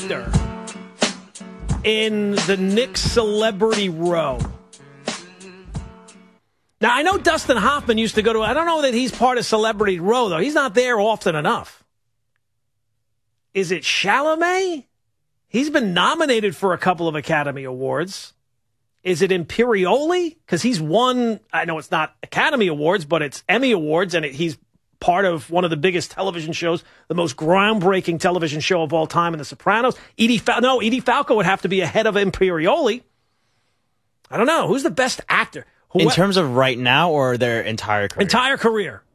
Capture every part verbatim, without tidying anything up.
actor in the Knicks celebrity row? Now, I know Dustin Hoffman used to go to, I don't know that he's part of Celebrity Row, though. He's not there often enough. Is it Chalamet? He's been nominated for a couple of Academy Awards. Is it Imperioli? Because he's won, I know it's not Academy Awards, but it's Emmy Awards, and it, he's part of one of the biggest television shows, the most groundbreaking television show of all time in The Sopranos. Edie Fal- no, Edie Falco would have to be ahead of Imperioli. I don't know. Who's the best actor? Who, in terms of right now or their entire career? Entire career.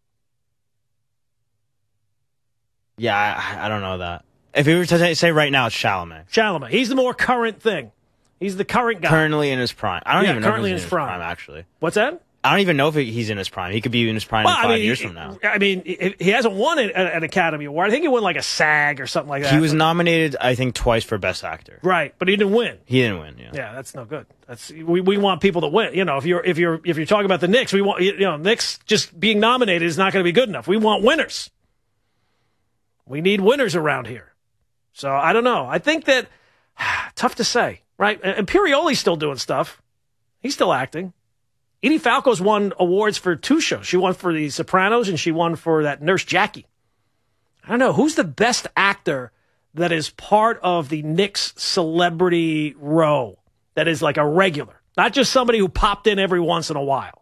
Yeah, I, I don't know that. If we were to say right now, it's Chalamet. Chalamet. He's the more current thing. He's the current guy. Currently in his prime. I don't yeah, even know if currently he's in his, in his prime. prime, actually. What's that? I don't even know if he's in his prime. He could be in his prime well, in five I mean, years he, from now. I mean, he hasn't won an, an Academy Award. I think he won like a SAG or something like that. He was nominated, I think, twice for Best Actor. Right, but he didn't win. He didn't win. Yeah, yeah, that's no good. That's we, we want people to win. You know, if you're if you're if you're talking about the Knicks, we want you know Knicks just being nominated is not going to be good enough. We want winners. We need winners around here. So I don't know. I think that tough to say, right? Imperioli's still doing stuff. He's still acting. Edie Falco's won awards for two shows. She won for The Sopranos, and she won for that Nurse Jackie. I don't know. Who's the best actor that is part of the Knicks celebrity row that is like a regular? Not just somebody who popped in every once in a while.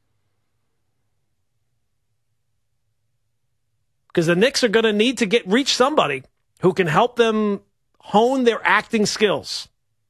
Because the Knicks are going to need to get reach somebody who can help them hone their acting skills.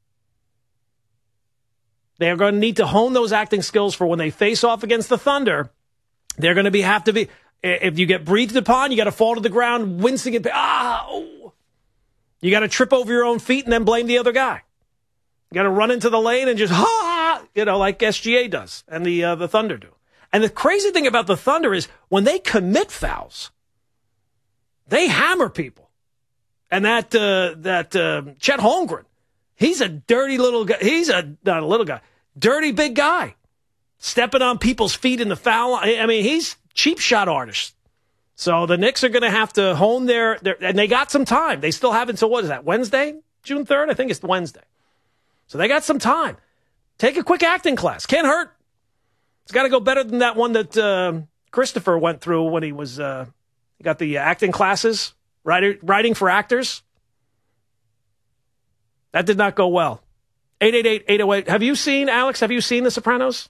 They're going to need to hone those acting skills for when they face off against the Thunder. They're going to be have to be, if you get breathed upon, you got to fall to the ground, wincing and, ah, oh. You got to trip over your own feet and then blame the other guy. You got to run into the lane and just, ha, you know, like S G A does and the, uh, the Thunder do. And the crazy thing about the Thunder is when they commit fouls, they hammer people. And that, uh, that, uh, Chet Holmgren, he's a dirty little guy. He's a, not a little guy, dirty big guy. Stepping on people's feet in the foul. I mean, he's cheap shot artist. So the Knicks are going to have to hone their, their, and they got some time. They still have until, what is that, Wednesday? June third? I think it's Wednesday. So they got some time. Take a quick acting class. Can't hurt. It's got to go better than that one that uh, Christopher went through when he was, uh, he got the acting classes, writer, writing for actors. That did not go well. eight eight eight, eight oh eight. Have you seen, Alex, have you seen The Sopranos?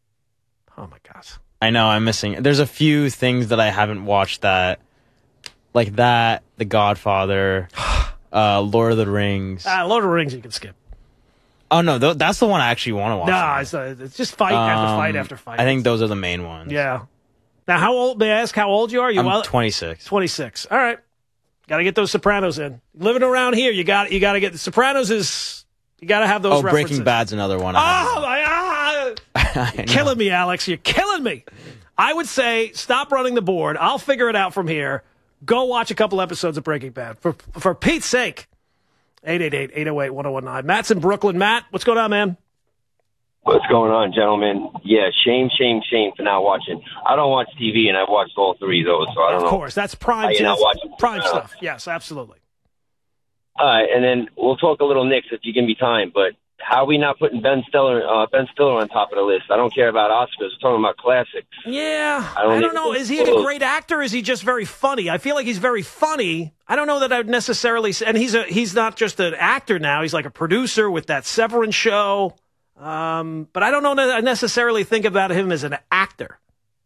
Oh, my God. I know, I'm missing. There's a few things that I haven't watched that, like that, The Godfather, uh, Lord of the Rings. Ah, Lord of the Rings you can skip. Oh, no, th- that's the one I actually want to watch. No, it's, uh, it's just fight um, after fight after fight. I think those are the main ones. Yeah. Now, how old, may I ask how old you are? You I'm well, twenty-six. twenty-six. All right. Got to get those Sopranos in. Living around here, you got you got to get the Sopranos is you got to have those. Oh, references. Breaking Bad's another one. Oh my God! You're killing me, Alex. You're killing me. I would say stop running the board. I'll figure it out from here. Go watch a couple episodes of Breaking Bad for for Pete's sake. eight eight eight, eight oh eight, one oh one nine. Matt's in Brooklyn. Matt, what's going on, man? What's going on, gentlemen? Yeah, shame, shame, shame for not watching. I don't watch T V, and I've watched all three of those, so I don't know. Of course, that's prime, you're not watching prime uh, stuff. Yes, absolutely. All right, and then we'll talk a little Knicks if you give me time, but how are we not putting Ben Stiller, uh, Ben Stiller on top of the list? I don't care about Oscars. We're talking about classics. Yeah, I don't, I don't know. Is he a great actor? Or is he just very funny? I feel like he's very funny. I don't know that I would necessarily say, and he's a he's not just an actor now. He's like a producer with that Severance show. Um, but I don't know that I necessarily think about him as an actor.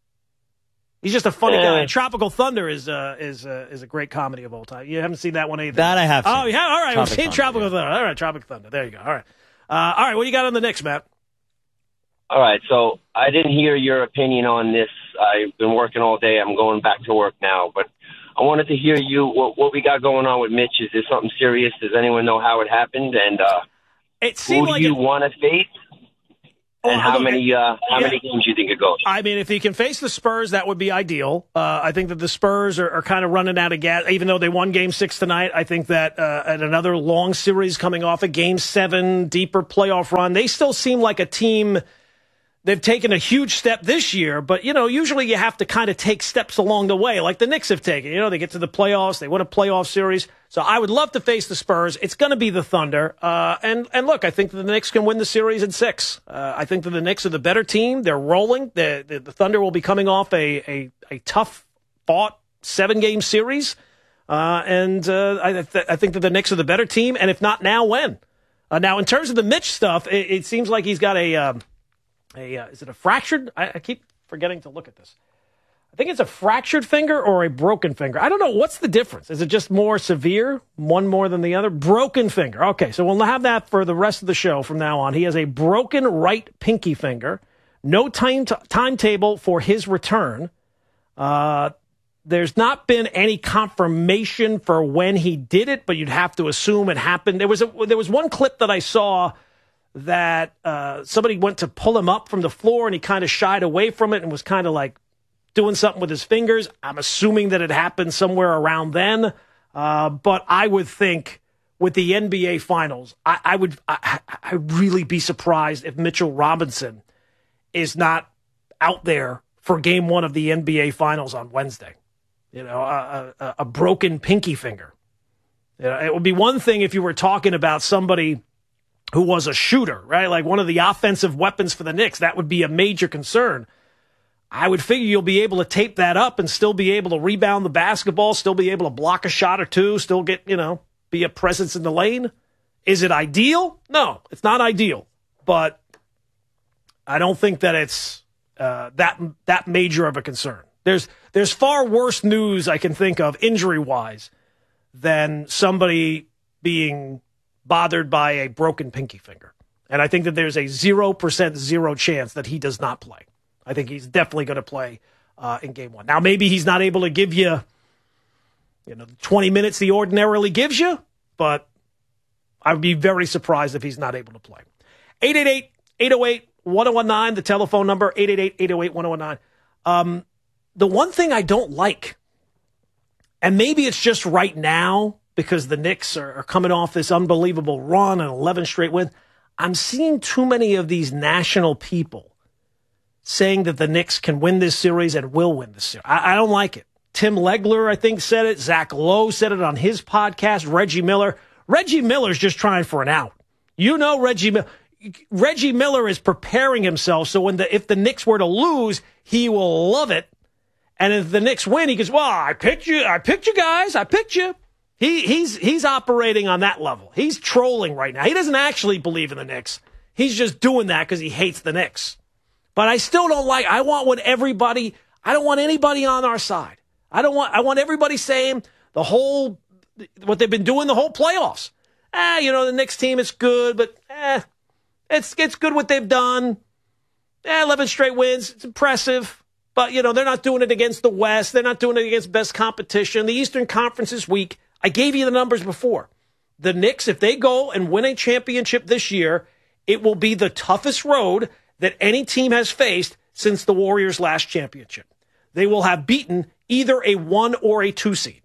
He's just a funny uh, guy. Tropical Thunder is uh, is uh, is a great comedy of all time. You haven't seen that one either. That I have seen. Oh, yeah. All right. We've seen Thunder, Tropical yeah. Thunder. All right. Tropical Thunder. There you go. All right. Uh, all right. What do you got on the Knicks, Matt? All right, so I didn't hear your opinion on this. I've been working all day. I'm going back to work now, but I wanted to hear you, what, what we got going on with Mitch. Is this something serious? Does anyone know how it happened? And uh, it seemed who like do you it, want to face? And oh, how look, many uh, how yeah. many games do you think it goes? I mean, if he can face the Spurs, that would be ideal. Uh, I think that the Spurs are, are kind of running out of gas, even though they won Game Six tonight. I think that uh, at another long series coming off a Game Seven, deeper playoff run, they still seem like a team they've taken a huge step this year, but, you know, usually you have to kind of take steps along the way, like the Knicks have taken. You know, they get to the playoffs, they win a playoff series. So I would love to face the Spurs. It's going to be the Thunder. Uh, and, and look, I think that the Knicks can win the series in six. Uh, I think that the Knicks are the better team. They're rolling. The, the, the Thunder will be coming off a, a, a tough-fought seven-game series. Uh, and uh, I, th- I think that the Knicks are the better team. And if not now, when? Uh, now, in terms of the Mitch stuff, it, it seems like he's got a... Um, A, uh, is it a fractured? I, I keep forgetting to look at this. I think it's a fractured finger or a broken finger. I don't know. What's the difference? Is it just more severe, one more than the other? Broken finger. Okay, so we'll have that for the rest of the show from now on. He has a broken right pinky finger. No time t- timetable for his return. Uh, there's not been any confirmation for when he did it, but you'd have to assume it happened. There was a, there was one clip that I saw that uh, somebody went to pull him up from the floor and he kind of shied away from it and was kind of like doing something with his fingers. I'm assuming that it happened somewhere around then. Uh, but I would think with the N B A Finals, I, I would I, I'd really be surprised if Mitchell Robinson is not out there for game one of the N B A Finals on Wednesday. You know, a, a, a broken pinky finger. You know, it would be one thing if you were talking about somebody who was a shooter, right? Like one of the offensive weapons for the Knicks. That would be a major concern. I would figure you'll be able to tape that up and still be able to rebound the basketball, still be able to block a shot or two, still get, you know, be a presence in the lane. Is it ideal? No, it's not ideal. But I don't think that it's uh, that that major of a concern. There's there's far worse news I can think of injury-wise than somebody being bothered by a broken pinky finger. And I think that there's a zero percent zero chance that he does not play. I think he's definitely going to play uh, in game one. Now, maybe he's not able to give you, you know, the twenty minutes he ordinarily gives you, but I would be very surprised if he's not able to play. eight eight eight, eight oh eight, one oh one nine, the telephone number, eight eight eight, eight oh eight, one oh one nine. Um, the one thing I don't like, and maybe it's just right now, because the Knicks are, are coming off this unbelievable run and eleven straight wins. I'm seeing too many of these national people saying that the Knicks can win this series and will win this series. I, I don't like it. Tim Legler, I think, said it. Zach Lowe said it on his podcast. Reggie Miller. Reggie Miller's just trying for an out. You know Reggie Miller. Reggie Miller is preparing himself so when the if the Knicks were to lose, he will love it. And if the Knicks win, he goes, well, I picked you. I picked you guys. I picked you. He, he's he's operating on that level. He's trolling right now. He doesn't actually believe in the Knicks. He's just doing that because he hates the Knicks. But I still don't like, I want when everybody, I don't want anybody on our side. I don't want, I want everybody saying the whole, what they've been doing the whole playoffs. Ah, you know, the Knicks team is good, but eh, it's, it's good what they've done. Eh, eleven straight wins. It's impressive. But, you know, they're not doing it against the West. They're not doing it against best competition. The Eastern Conference is weak. I gave you the numbers before. The Knicks, if they go and win a championship this year, it will be the toughest road that any team has faced since the Warriors' last championship. They will have beaten either a one or a two seed.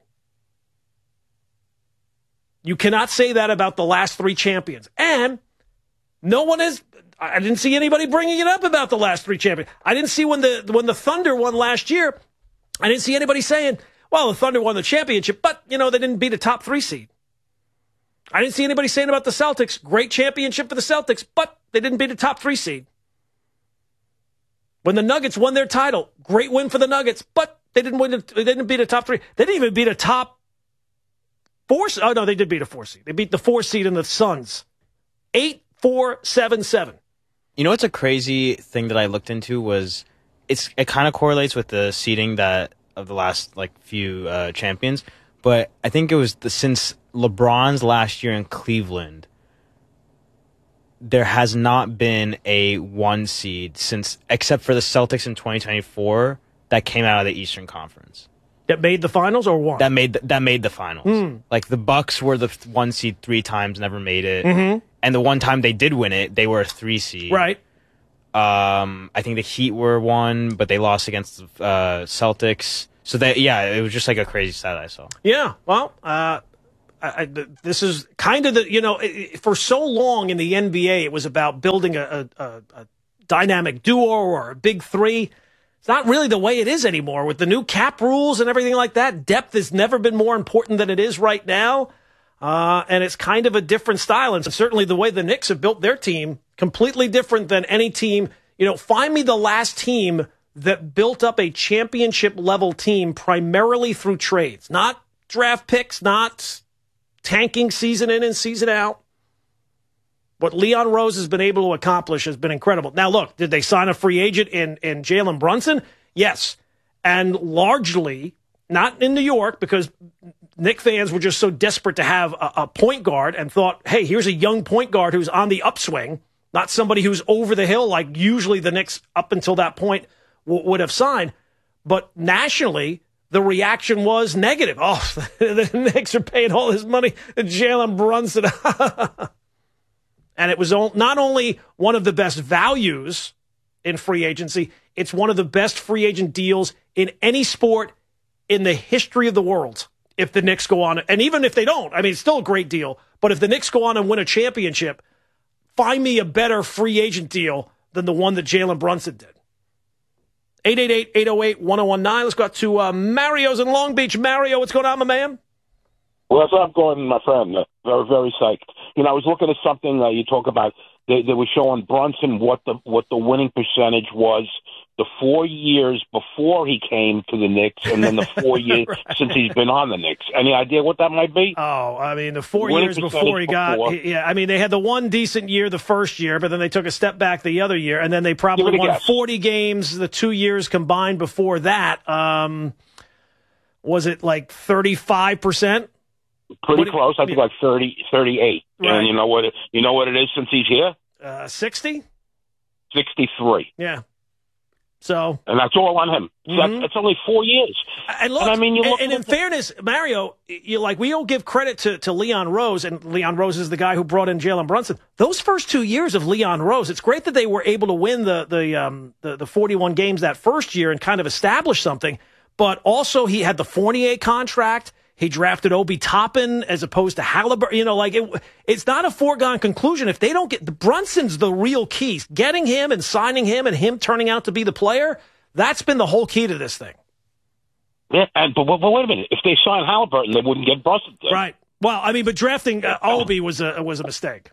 You cannot say that about the last three champions. And no one has, I didn't see anybody bringing it up about the last three champions. I didn't see when the when the Thunder won last year, I didn't see anybody saying, well, the Thunder won the championship, but, you know, they didn't beat a top three seed. I didn't see anybody saying about the Celtics, great championship for the Celtics, but they didn't beat a top three seed. When the Nuggets won their title, great win for the Nuggets, but they didn't win. They didn't beat a top three. They didn't even beat a top four. Oh, no, they did beat a four seed. They beat the four seed in the Suns. Eight, four, seven, seven. You know what's a crazy thing that I looked into was it's it kind of correlates with the seeding that of the last like few uh, champions, but I think it was the, since LeBron's last year in Cleveland, there has not been a one seed since, except for the Celtics in twenty twenty-four that came out of the Eastern Conference. That made the finals or won? That made the, that made the finals. Mm. Like the Bucks were the one seed three times, never made it, mm-hmm. and the one time they did win it, they were a three seed. Right. Um, I think the Heat were one, but they lost against the uh, Celtics. So that yeah, it was just like a crazy stat I saw. Yeah. Well, uh, I, I, this is kind of the, you know, it, for so long in the N B A, it was about building a, a, a dynamic duo or a big three. It's not really the way it is anymore with the new cap rules and everything like that. Depth has never been more important than it is right now. Uh, and it's kind of a different style. And certainly the way the Knicks have built their team, completely different than any team. You know, find me the last team that built up a championship level team primarily through trades, not draft picks, not tanking season in and season out. What Leon Rose has been able to accomplish has been incredible. Now, look, did they sign a free agent in, in Jalen Brunson? Yes. And largely, not in New York, because Knick fans were just so desperate to have a, a point guard and thought, hey, here's a young point guard who's on the upswing, not somebody who's over the hill like usually the Knicks up until that point w- would have signed. But nationally, the reaction was negative. Oh, the Knicks are paying all this money to Jalen Brunson. And it was not only one of the best values in free agency, it's one of the best free agent deals in any sport in the history of the world. If the Knicks go on, and even if they don't, I mean, it's still a great deal. But if the Knicks go on and win a championship, find me a better free agent deal than the one that Jalen Brunson did. eight eight eight, eight oh eight, one oh one nine. Let's go out to uh, Mario's in Long Beach. Mario, what's going on, my man? Well, so I'm going, my friend. Uh, very, very psyched. You know, I was looking at something uh, you talk about. They, they were showing Brunson what the what the winning percentage was the four years before he came to the Knicks, and then the four years right. since he's been on the Knicks. Any idea what that might be? Oh, I mean, the four winning years before he got, before. yeah. I mean, they had the one decent year the first year, but then they took a step back the other year, and then they probably won guess. forty games the two years combined before that. Um, was it like thirty-five percent? Pretty what close. It, I think like thirty, thirty-eight. Right. And you know what? It, you know what it is since he's here? Uh, sixty. Sixty-three. Yeah. So. And that's all on him. So mm-hmm. that's, that's only four years. And look, and I mean, you look and, and in fairness, Mario, you like we don't give credit to to Leon Rose, and Leon Rose is the guy who brought in Jalen Brunson. Those first two years of Leon Rose, it's great that they were able to win the the um the, the forty-one games that first year and kind of establish something. But also, he had the Fournier contract. He drafted Obi Toppin as opposed to Halliburton. You know, like it, it's not a foregone conclusion. If they don't get the Brunson's the real key. Getting him and signing him and him turning out to be the player, that's been the whole key to this thing. Yeah, and, but, but wait a minute. If they sign Halliburton, they wouldn't get Brunson. Then. Right. Well, I mean, but drafting uh, Obi was a was a mistake.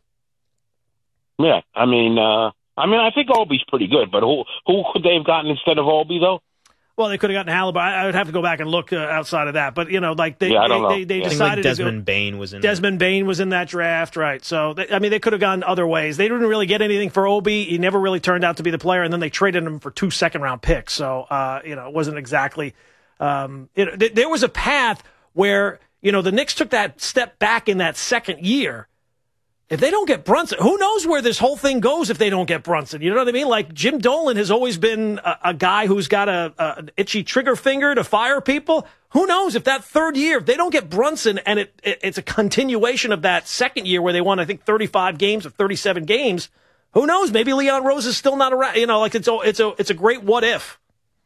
Yeah, I mean, uh, I mean, I think Obi's pretty good, but who who could they have gotten instead of Obi though? Well, they could have gotten Halliburton. I would have to go back and look uh, outside of that. But, you know, like they yeah, I don't they, know. they, they yeah. decided I think like Desmond to go, Bain was in Desmond there. Bain was in that draft, right. So, they, I mean, they could have gone other ways. They didn't really get anything for Obi. He never really turned out to be the player, and then they traded him for two second-round picks. So, uh, you know, it wasn't exactly um, – you know, th- there was a path where, you know, the Knicks took that step back in that second year. If they don't get Brunson, who knows where this whole thing goes if they don't get Brunson? You know what I mean? Like Jim Dolan has always been a, a guy who's got a, a, an itchy trigger finger to fire people. Who knows if that third year, if they don't get Brunson and it, it it's a continuation of that second year where they won, I think, thirty-five games or thirty-seven games, who knows? Maybe Leon Rose is still not around. You know, like it's a, it's a, it's a great what if.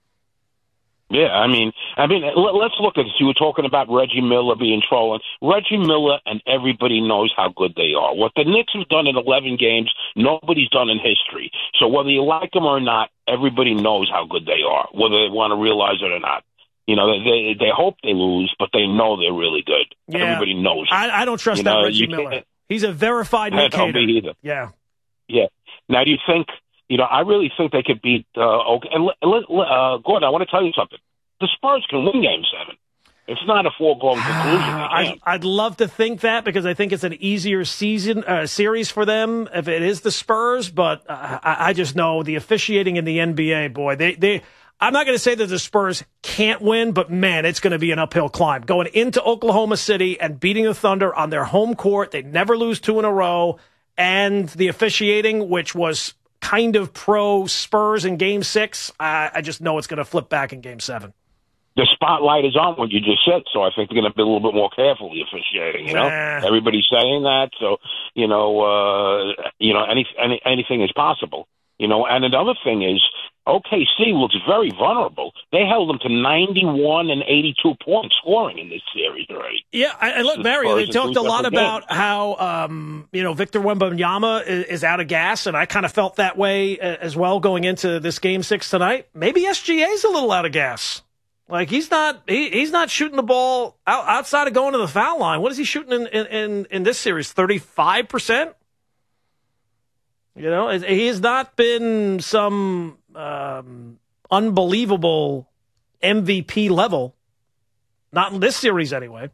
Yeah, I mean, I mean, let's look at this. You were talking about Reggie Miller being trolling. Reggie Miller and everybody knows how good they are. What the Knicks have done in eleven games, nobody's done in history. So whether you like them or not, everybody knows how good they are, whether they want to realize it or not. You know, they they hope they lose, but they know they're really good. Yeah. Everybody knows it. I, I don't trust you that know, Reggie Miller. He's a verified Nick I don't hater. be either. Yeah. Yeah. Now, do you think, you know, I really think they could beat, uh, okay, and uh, Gordon, I want to tell you something. The Spurs can win Game Seven. It's not a foregone conclusion. I'd, I'd love to think that because I think it's an easier season uh, series for them if it is the Spurs. But uh, I, I just know the officiating in the N B A, boy, they they. I'm not going to say that the Spurs can't win, but man, it's going to be an uphill climb going into Oklahoma City and beating the Thunder on their home court. They never lose two in a row, and the officiating, which was kind of pro Spurs in Game Six, I, I just know it's going to flip back in Game Seven. The spotlight is on what you just said, so I think they're going to be a little bit more careful the officiating. You know, nah. Everybody's saying that, so you know, uh, you know, any, any anything is possible. You know, and another thing is, O K C looks very vulnerable. They held them to ninety-one and eighty-two points scoring in this series already. Yeah, and look, Mario, they talked a lot about how, um, you know, Victor Wembanyama is, is out of gas, and I kind of felt that way as well going into this Game Six tonight. Maybe S G A's a little out of gas. Like, he's not he, he's not shooting the ball out, outside of going to the foul line. What is he shooting in, in, in this series, thirty-five percent? You know, he has not been some um, unbelievable M V P level. Not in this series, anyway.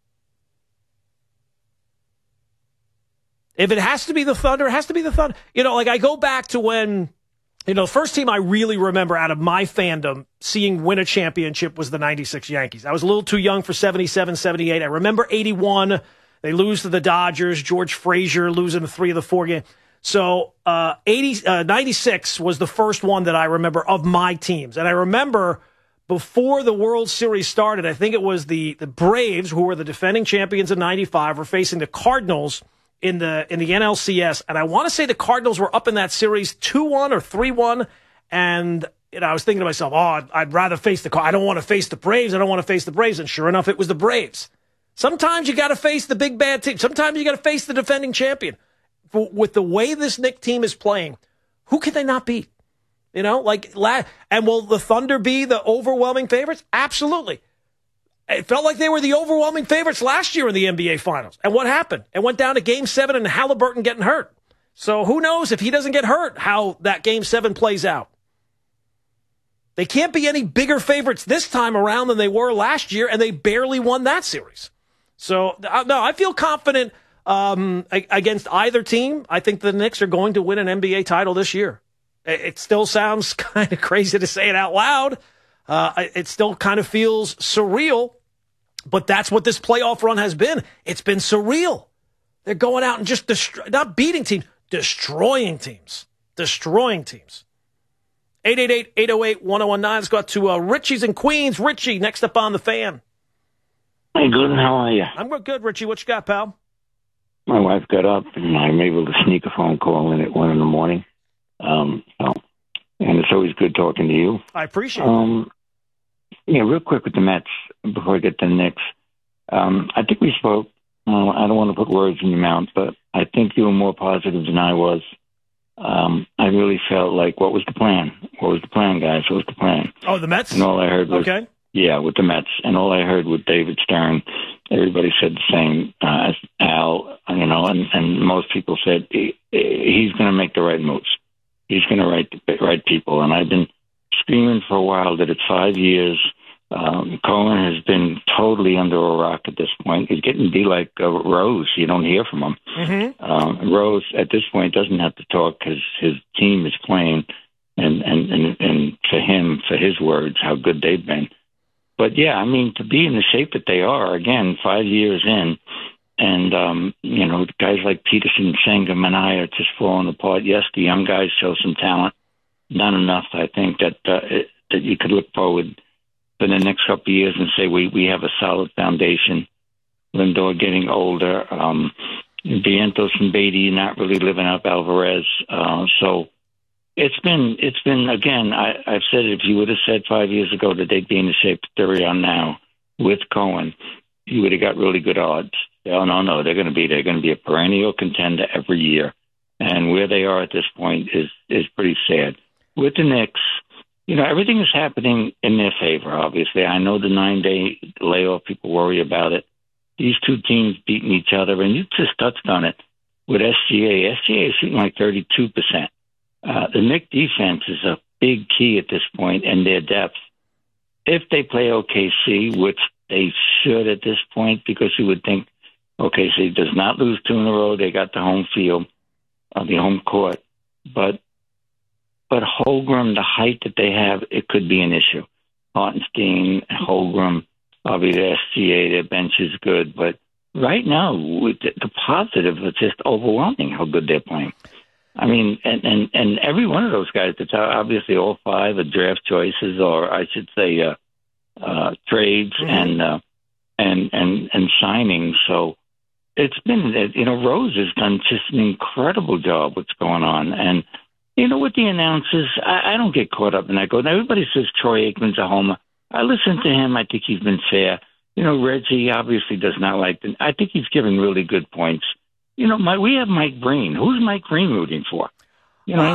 If it has to be the Thunder, it has to be the Thunder. You know, like, I go back to when, you know, the first team I really remember out of my fandom seeing win a championship was the ninety-six Yankees. I was a little too young for seventy-seven, seventy-eight. I remember eighty-one. They lose to the Dodgers. George Frazier losing three of the four games. So uh, eighty, uh, ninety-six was the first one that I remember of my teams. And I remember before the World Series started, I think it was the, the Braves, who were the defending champions in ninety-five, were facing the Cardinals in the in the N L C S. And I want to say the Cardinals were up in that series two one or three one. And you know, I was thinking to myself, oh, I'd, I'd rather face the Cardinals. I don't want to face the Braves. I don't want to face the Braves. And sure enough, it was the Braves. Sometimes you got to face the big bad team. Sometimes you got to face the defending champion. With the way this Knicks team is playing, who can they not beat? You know, like, and will the Thunder be the overwhelming favorites? Absolutely. It felt like they were the overwhelming favorites last year in the N B A Finals. And what happened? It went down to Game seven and Halliburton getting hurt. So who knows if he doesn't get hurt, how that Game seven plays out. They can't be any bigger favorites this time around than they were last year, and they barely won that series. So, no, I feel confident Um, against either team. I think the Knicks are going to win an N B A title this year. It still sounds kind of crazy to say it out loud. Uh, it still kind of feels surreal, but that's what this playoff run has been. It's been surreal. They're going out and just destroy, not beating teams, destroying teams, destroying teams. eight eight eight, eight oh eight, one oh one nine. Let's go out to uh, Richie's in Queens. Richie, next up on the Fan. Hey, good. How are you? I'm good, Richie. What you got, pal? My wife got up, and I'm able to sneak a phone call in at one in the morning. Um, so, and it's always good talking to you. I appreciate um, it. Yeah, real quick with the Mets before I get to the Knicks. Um, I think we spoke. Uh, I don't want to put words in your mouth, but I think you were more positive than I was. Um, I really felt like, what was the plan? What was the plan, guys? What was the plan? Oh, the Mets? And all I heard was, okay. Yeah, with the Mets. And all I heard with David Stern, everybody said the same uh, as Al, you know, and, and most people said he, he's going to make the right moves. He's going to write the right people. And I've been screaming for a while that it's five years. Um, Cohen has been totally under a rock at this point. He's getting to be like uh, Rose. You don't hear from him. Mm-hmm. Um, Rose, at this point, doesn't have to talk because his team is playing. And, and, and, and for him, for his words, how good they've been. But, yeah, I mean, to be in the shape that they are, again, five years in, and, um, you know, guys like Peterson, Senga, Manaea are just falling apart. Yes, the young guys show some talent. Not enough, I think, that uh, it, that you could look forward for the next couple of years and say we, we have a solid foundation. Lindor getting older. Um, Vientos and Beatty not really living up Alvarez. Uh, so it's been, it's been again, I, I've said it, if you would have said five years ago that they'd be in the shape that they're on now with Cohen, you would have got really good odds. Oh, no, no, they're going to be, they're going to be a perennial contender every year. And where they are at this point is, is pretty sad. With the Knicks, you know, everything is happening in their favor, obviously. I know the nine-day layoff, people worry about it. These two teams beating each other, and you just touched on it with S G A. S G A is shooting like thirty-two percent. Uh, the Knicks defense is a big key at this point, and their depth. If they play O K C, which they should at this point, because you would think O K C does not lose two in a row. They got the home field, uh, the home court. But but Holmgren, the height that they have, it could be an issue. Hartenstein, Holmgren, obviously S G A, their bench is good. But right now, with the, the positive is just overwhelming how good they're playing. I mean, and, and, and every one of those guys, it's obviously all five are draft choices, or I should say uh, uh, trades mm-hmm. and, uh, and and and signings. So it's been, you know, Rose has done just an incredible job what's going on. And You know, with the announcers, I, I don't get caught up in that. Go. Everybody says Troy Aikman's a homer. I listen to him. I think he's been fair. You know, Reggie obviously does not like them. I think he's giving really good points. You know, my, we have Mike Breen. Who's Mike Breen rooting for? You know.